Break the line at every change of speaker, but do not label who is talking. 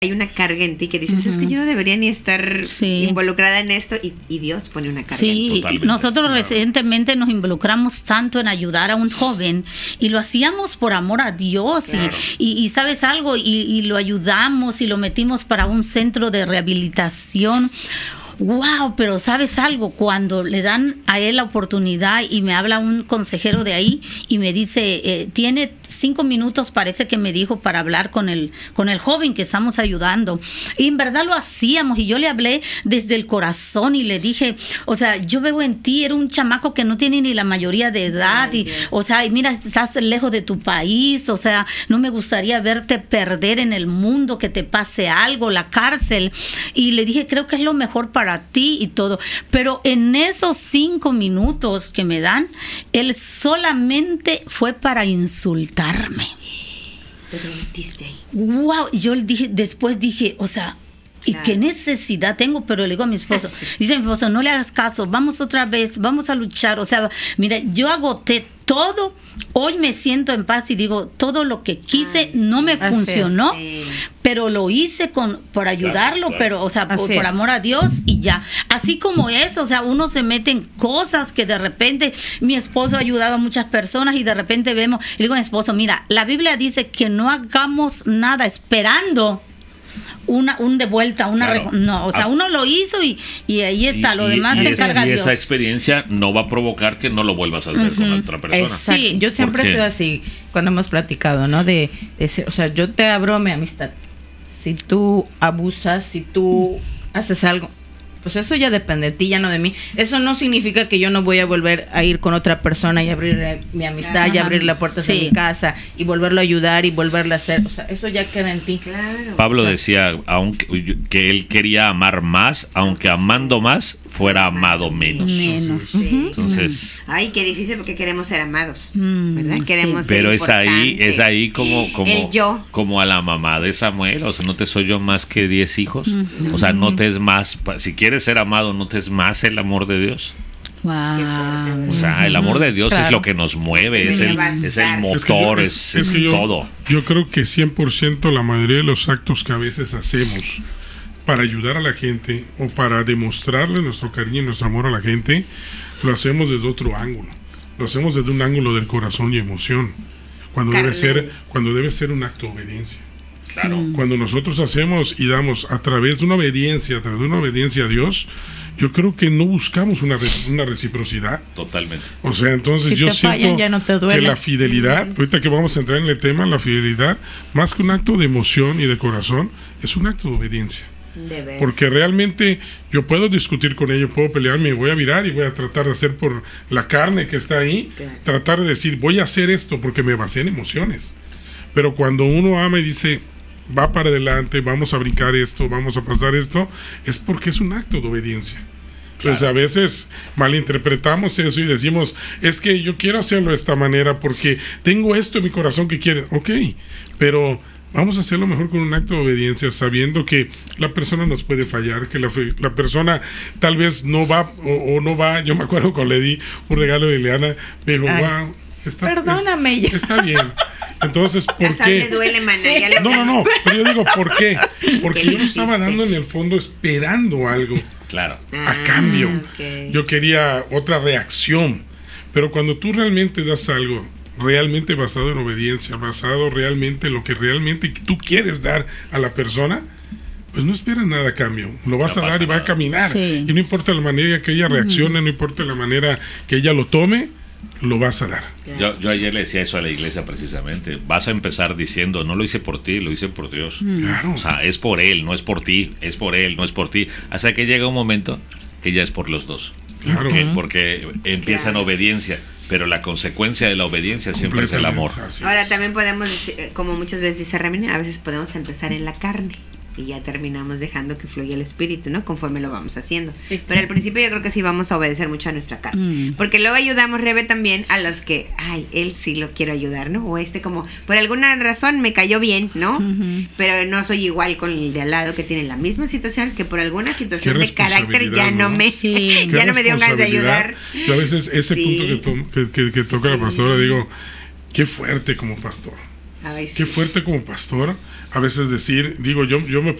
hay una carga en ti que dices, es que yo no debería ni estar involucrada en esto, y Dios pone una carga en ti.
Sí, nosotros recientemente nos involucramos tanto en ayudar a un joven y lo hacíamos por amor a Dios, y ¿sabes algo? Y lo ayudamos y lo metimos para un centro de rehabilitación. Wow, pero ¿sabes algo? Cuando le dan a él la oportunidad y me habla un consejero de ahí y me dice, tiene 5 minutos, parece que me dijo, para hablar con el joven que estamos ayudando. Y en verdad lo hacíamos, y yo le hablé desde el corazón y le dije, o sea, yo veo en ti, era un chamaco que no tiene ni la mayoría de edad, o sea, y mira, estás lejos de tu país, o sea, no me gustaría verte perder en el mundo, que te pase algo, la cárcel. Y le dije, creo que es lo mejor para ti y todo. Pero en esos 5 minutos que me dan, él solamente fue para insultarme. Wow, yo después dije, o sea, ¿y qué necesidad tengo? Pero le digo a mi esposo, dice mi esposo, no le hagas caso, vamos otra vez, vamos a luchar. O sea, mira, yo agoté todo, hoy me siento en paz y digo, todo lo que quise no me funcionó, pero lo hice por ayudarlo, pero, o sea, por amor a Dios, y ya. Así como eso, o sea, uno se mete en cosas que de repente, mi esposo ha ayudado a muchas personas y de repente vemos, y digo a mi esposo, mira, la Biblia dice que no hagamos nada esperando un de vuelta, no, o sea, uno lo hizo y ahí está, lo demás se carga Dios.
Y esa experiencia no va a provocar que no lo vuelvas a hacer con otra persona.
Sí, yo siempre he sido así cuando hemos platicado, ¿no? De o sea, yo te abro mi amistad. Si tú abusas, si tú haces algo, pues eso ya depende de ti, ya no de mí. Eso no significa que yo no voy a volver a ir con otra persona y abrir mi amistad y abrir la puerta de mi casa y volverlo a ayudar y volverlo a hacer. O sea, eso ya queda en ti.
Claro.
Pablo decía que él quería amar más, aunque amando más fuera amado menos. Entonces,
ay, qué difícil, porque queremos ser amados, ¿verdad? Queremos ser
pero
importantes.
es ahí como
el yo.
Como a la mamá de Samuel, o sea, no te soy yo más que 10 hijos. O sea, no te es más, si quieres ser amado, no te es más el amor de Dios.
Wow.
O sea, el amor de Dios es lo que nos mueve, es el motor, es todo.
Yo creo que 100% la mayoría de los actos que a veces hacemos para ayudar a la gente o para demostrarle nuestro cariño y nuestro amor a la gente, lo hacemos desde otro ángulo. Lo hacemos desde un ángulo del corazón y emoción, cuando debe ser un acto de obediencia.
Claro.
Cuando nosotros hacemos y damos a través de una obediencia a Dios, yo creo que no buscamos una reciprocidad.
Totalmente.
O sea, entonces
si
yo siento
fallan, ya no te duele.
que la fidelidad, ahorita que vamos a entrar en el tema, la fidelidad, más que un acto de emoción y de corazón, es un acto de obediencia. Porque realmente yo puedo discutir con ellos, puedo pelearme, voy a virar y voy a tratar de hacer por la carne que está ahí, tratar de decir, voy a hacer esto porque me basé en emociones. Pero cuando uno ama y dice, va para adelante, vamos a brincar esto, vamos a pasar esto, es porque es un acto de obediencia. Entonces a veces malinterpretamos eso y decimos, es que yo quiero hacerlo de esta manera porque tengo esto en mi corazón que quiere. Ok, pero vamos a hacerlo mejor con un acto de obediencia, sabiendo que la persona nos puede fallar, que la persona tal vez no va o no va. Yo me acuerdo cuando le di un regalo a Liliana, me dijo, wow,
perdóname.
Está bien. Entonces, ¿por
hasta
qué?
le duele, maná.
No, pero yo digo, ¿por qué? Porque yo no estaba dando en el fondo esperando algo.
Claro.
A cambio. Yo quería otra reacción. Pero cuando tú realmente das algo realmente basado en obediencia, basado realmente en lo que realmente tú quieres dar a la persona, pues no esperas nada a cambio. Lo vas a dar y va a caminar.
Sí.
Y no importa la manera que ella reaccione, no importa la manera que ella lo tome, lo vas a dar.
Yo ayer le decía eso a la iglesia precisamente. Vas a empezar diciendo, no lo hice por ti, lo hice por Dios.
Claro.
O sea, es por Él, no es por ti, es por Él, no es por ti. Hasta que llega un momento que ya es por los dos.
Claro.
Porque empieza en obediencia, pero la consecuencia de la obediencia siempre es el amor.
Ahora también podemos decir, como muchas veces dice Ramírez, a veces podemos empezar en la carne y ya terminamos dejando que fluya el espíritu, ¿no? Conforme lo vamos haciendo. Sí. Pero al principio yo creo que sí vamos a obedecer mucho a nuestra carne. Porque luego ayudamos, Rebe, también a los que, ay, él sí lo quiero ayudar, ¿no? O como, por alguna razón me cayó bien, ¿no? Pero no soy igual con el de al lado que tiene la misma situación, que por alguna situación de carácter ya no me ya no me dio ganas de ayudar.
Yo a veces ese punto que toca la pastora, digo, qué fuerte como pastor. Qué fuerte como pastor a veces decir, digo, yo me